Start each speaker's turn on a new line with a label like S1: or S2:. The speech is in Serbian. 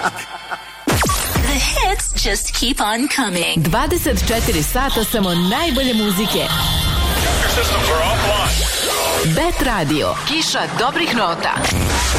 S1: The hits just keep on coming.
S2: 24 sata samo najbolje muzike. Bet Radio. Kiša dobrih nota.